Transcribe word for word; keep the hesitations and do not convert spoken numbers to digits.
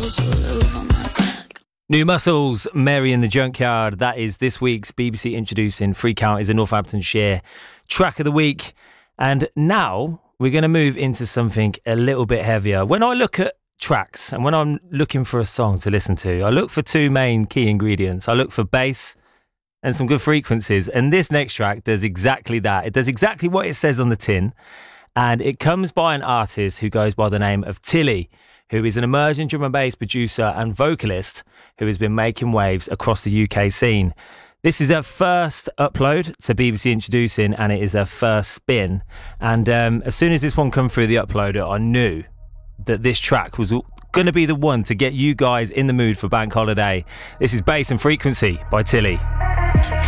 muscles all over my back. New Muscles, Mary in the Junkyard. That is this week's B B C Introducing. Free Count is a Northamptonshire track of the week. And now we're going to move into something a little bit heavier. When I look at tracks and when I'm looking for a song to listen to, I look for two main key ingredients. I look for bass and some good frequencies. And this next track does exactly that. It does exactly what it says on the tin. And it comes by an artist who goes by the name of Tilly, who is an emerging drum and bass producer and vocalist who has been making waves across the U K scene. This is her first upload to B B C Introducing, and it is her first spin. And um, as soon as this one come through the uploader, I knew that this track was going to be the one to get you guys in the mood for Bank Holiday. This is Bass and Frequency by Tilly.